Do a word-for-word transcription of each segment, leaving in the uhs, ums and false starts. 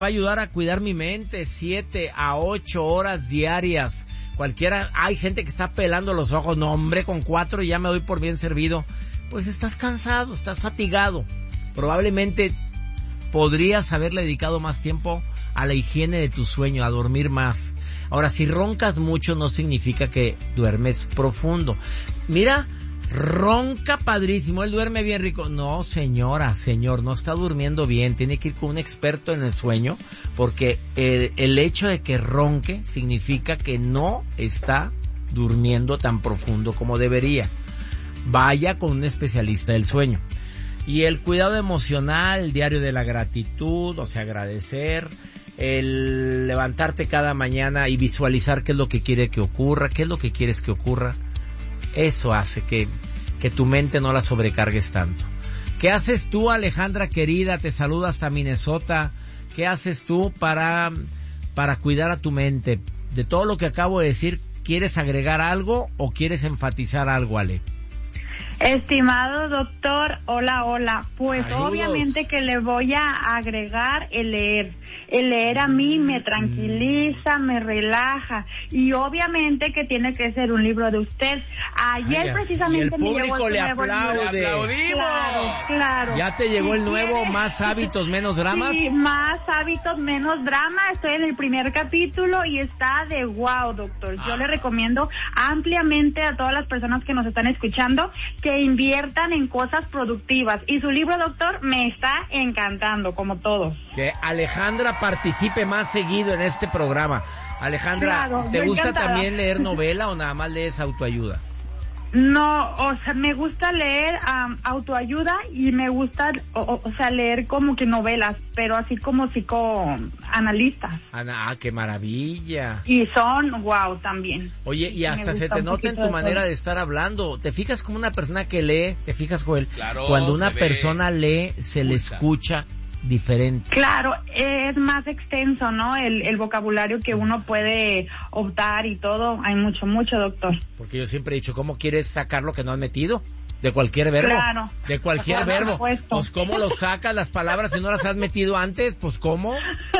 va a ayudar a cuidar mi mente, siete a ocho horas diarias. Cualquiera, hay gente que está pelando los ojos, no hombre, con cuatro ya me doy por bien servido. Pues estás cansado, estás fatigado. Probablemente podrías haberle dedicado más tiempo a la higiene de tu sueño, a dormir más. Ahora, si roncas mucho no significa que duermes profundo. Mira, ronca padrísimo, él duerme bien rico. No, señora, señor, no está durmiendo bien. Tiene que ir con un experto en el sueño, porque el, el hecho de que ronque significa que no está durmiendo tan profundo como debería. Vaya con un especialista del sueño. Y el cuidado emocional, el diario de la gratitud, o sea, agradecer, el levantarte cada mañana y visualizar qué es lo que quiere que ocurra, qué es lo que quieres que ocurra. Eso hace que, que tu mente no la sobrecargues tanto. ¿Qué haces tú, Alejandra querida? Te saludo hasta Minnesota. ¿Qué haces tú para, para cuidar a tu mente? De todo lo que acabo de decir, ¿quieres agregar algo o quieres enfatizar algo, Ale? Estimado doctor, hola, hola. Pues Saludos. Obviamente que le voy a agregar el leer. El leer a mí me tranquiliza, me relaja. Y obviamente que tiene que ser un libro de usted. Ayer Ay, precisamente y el me llegó público el le nuevo aplaude. libro. ¡Aplaudimos! Claro, claro. ¿Ya te llegó Si el nuevo quiere- Más hábitos, menos dramas? Sí, Más hábitos, menos drama. Estoy en el primer capítulo y está de wow, doctor. Yo Ah. le recomiendo ampliamente a todas las personas que nos están escuchando que inviertan en cosas productivas. Y su libro, doctor, me está encantando, como todos. Que Alejandra participe más seguido en este programa. Alejandra, Claro, ¿te yo gusta encantada. también leer novela o nada más lees autoayuda? No, o sea, me gusta leer um, autoayuda y me gusta, o, o, o sea, leer como que novelas, pero así como psicoanalistas. Ana, ah, qué maravilla. Y son wow también. Oye, y Me hasta se gusta te un nota en poquito tu de manera todo. de estar hablando. ¿Te fijas como una persona que lee? ¿Te fijas, Joel? Claro, Cuando una se ve. persona lee, se le escucha diferente. Claro, es más extenso, ¿no? El, el vocabulario que uno puede optar y todo. Hay mucho, mucho, doctor. Porque yo siempre he dicho, ¿cómo quieres sacar lo que no has metido? De cualquier verbo. Claro. De cualquier Por verbo. supuesto. Pues ¿cómo lo sacas las palabras si no las has metido antes? Pues ¿cómo?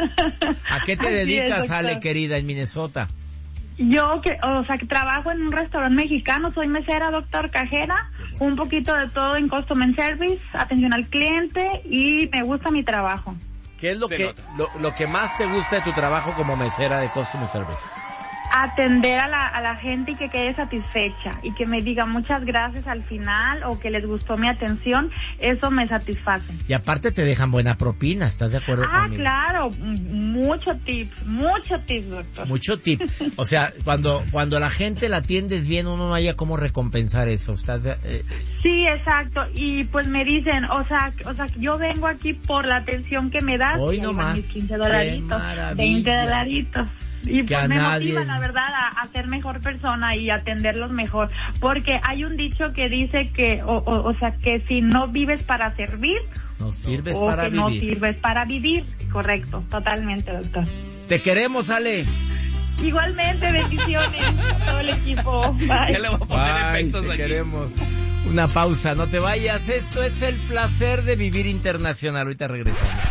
¿A qué te Así es, dedicas, doctor. Ale, querida, en Minnesota? Yo, que, o sea, que trabajo en un restaurante mexicano, soy mesera, doctor, cajera, un poquito de todo en Customer Service, atención al cliente y me gusta mi trabajo. ¿Qué es lo Se que nota. lo, lo que más te gusta de tu trabajo como mesera de Customer Service? Atender a la, a la gente y que quede satisfecha y que me diga muchas gracias al final o que les gustó mi atención, eso me satisface. Y aparte te dejan buena propina, ¿estás de acuerdo Ah, conmigo? claro, m- mucho tips, mucho tips, doctor. Mucho tip. O sea, cuando cuando la gente la atiendes bien, uno no haya cómo recompensar eso. ¿Estás de- eh, Sí, exacto. Y pues me dicen, o sea, o sea, yo vengo aquí por la atención que me das. Hoy y ahí no van más. mis quince Qué dolaritos, maravilla. veinte dolaritos. Y Que pues a me nadie- motiva, la verdad, a, a ser mejor persona y atenderlos mejor. Porque hay un dicho que dice que, o, o, o sea, que si no vives para servir, no sirves o para que no vivir? sirves para vivir. Correcto, totalmente, doctor. Te queremos, Ale. Igualmente, bendiciones a todo el equipo. Bye. Ya le voy a poner Bye, efectos te aquí. queremos. Una pausa, no te vayas. Esto es El Placer de Vivir Internacional. Ahorita regresamos.